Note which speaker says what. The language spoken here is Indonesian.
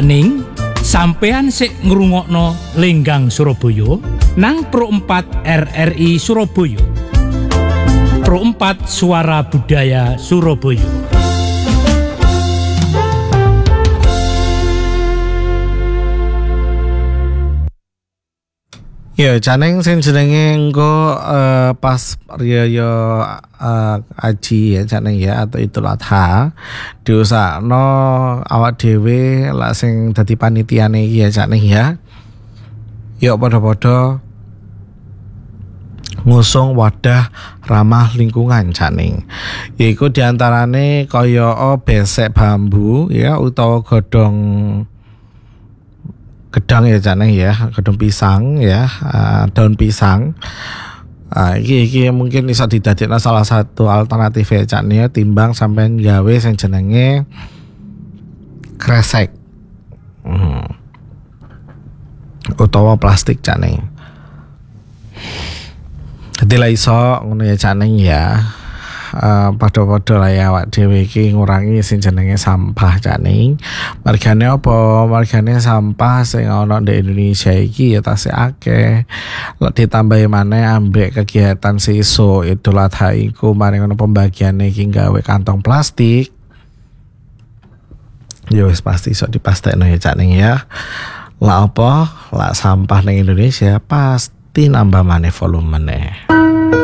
Speaker 1: Saning sampean sik ngrungokno Lenggang Surabaya nang Pro 4 RRI Surabaya. Pro 4 Suara Budaya Surabaya.
Speaker 2: Ya, caneng sing jenenge engko pas riyo aji ya caneng ya atau Idul Adha diusahakno awak dhewe lak sing dadi panitiane iki ya caneng ya. Yuk padha-padha ngusung wadah ramah lingkungan caneng. Yaiku diantarane kaya besek bambu ya utawa gedang ya caneng ya, gedung pisang ya, daun pisang. Iki mungkin bisa didadekno salah satu alternatif ya caneng ya timbang sampean gawe sing jenenge kresek. Utawa plastik caneng. Dadi la iso ngono ya caneng ya. Padha-padha lah ya awak dhewe iki ngurangi sing jenenge sampah caneng. Margane apa? Margane sampah sing ana di Indonesia iki ya tasih akeh. Lek ditambahi maneh ambek kegiatan sesuk Idul Adha iku mari ngono pembagiane iki gawe kantong plastik. Ya wis pasti iso dipastekno ya caneng ya. Lah apa? Lah sampah ning Indonesia pasti nambah maneh volumene.